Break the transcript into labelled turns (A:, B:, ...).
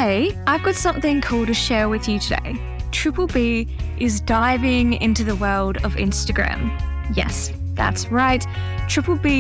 A: Hey, I've got something cool to share with you today. Triple B is diving into the world of Instagram. Yes, that's right. Triple B